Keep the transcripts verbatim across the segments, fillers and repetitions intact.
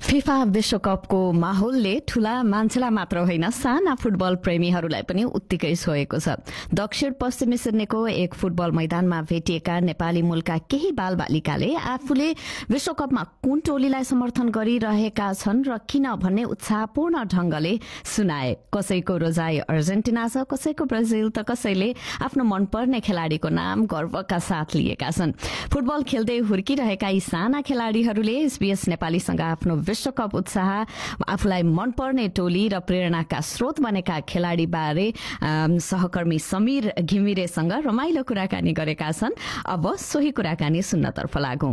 FIFA विश्वकपको माहौलले ठूला मान्छेलाई मात्र होइन साना फुटबल प्रेमीहरूलाई पनि उत्तिकै छोएको छ। दक्षिण पश्चिमी सिडनीको एक फुटबल मैदानमा भेटिएका नेपाली मूलका केही बालबालिकाले आफूले विश्वकपमा कुन टोलीलाई समर्थन गरिरहेका छन् र किन भन्ने उत्साहपूर्ण ढंगले सुनाए। कसैको रोजाई अर्जेन्टिना छ, कसैको ब्राजिल त कसैले आफ्नो मनपर्ने खेलाड़ीको नाम गर्वका साथ लिएका छन्। फुटबल खेल्दै हुर्किरहेका यी साना खेलाड़ीहरूले एसबीएस नेपालीसँग आफ्नो विश्वकप उत्साह, आफूलाई मनपर्ने टोली र प्रेरणाका स्रोत बनेका खेलाड़ी बारे सहकर्मी समीर घिमिरेसँग रमाइलो कुराकानी गरेका छन्। अब सोही कुराकानी सुन्नतर्फ लागौं।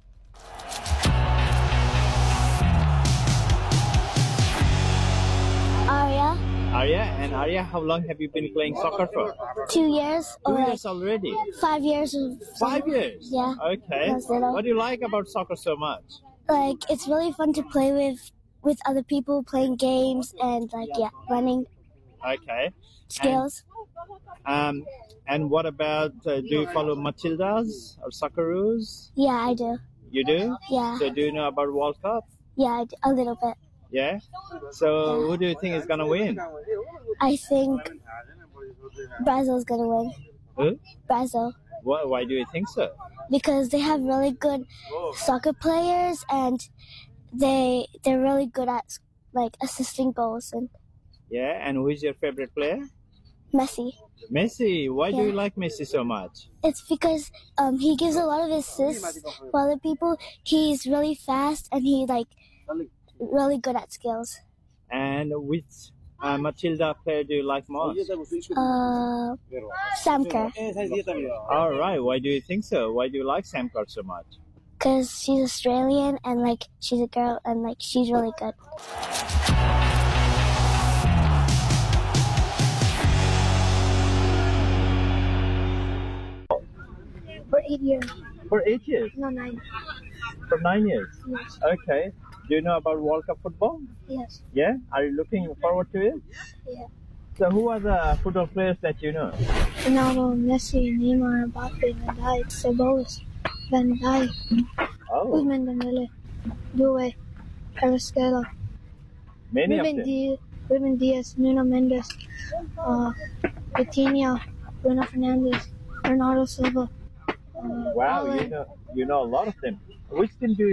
Arya. Arya, and Arya, how long have you been playing soccer for? Two years. Two or years already. Five years. Five years. Yeah. Okay. That's little. What do you like about soccer so much? Like it's really fun to play with with other people, playing games and like yeah, running Okay. skills. And, um, and what about? Uh, do you follow Matildas or Socceroos? Yeah, I do. You do. Yeah. So do you know about World Cup? Yeah, I do, a little bit. Yeah. So who do you think is gonna win? I think Brazil's gonna win. Who? Brazil. Why, why do you think so? Because they have really good soccer players and they they're really good at like assisting goals and Yeah. And who is your favorite player? Messi. Messi. Why do you Yeah. like Messi so much? It's because um, he gives a lot of assists for other people. He's really fast and he like really good at skills. And which uh, Matilda player do you like most? Uh, Sam Kerr, All right. Why do you think so? Why do you like Sam Kerr so much? because she's Australian and like she's a girl and like she's really good. For eight years, For eight years. no nine. For nine years. Yes. Okay. Do you know about World Cup football? Yes. Yeah. Are you looking forward to it? Yeah. So who are the football players that you know? Ronaldo, Messi, Neymar, Mbappe, Van Dijk, Ceballos, Van Dijk, Oh, Ousmane Dembele, Doué, Kvaratskhelia, many of Ruben them. Diaz, Ruben Diaz, Nuno Mendes, uh, Coutinho, Bruno Fernandes, Bernardo Silva. Uh, Wow, Haaland. you know you know a lot of them. Which team do you